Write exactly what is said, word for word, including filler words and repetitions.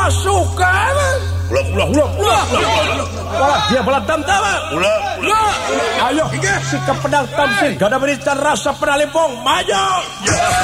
pasukan. Ulah ulah ulah ulah. Wala dia bala tam-tama. Ulah ulah. Ayo, si kepedang tamsin gada berikan rasa penalipong maju.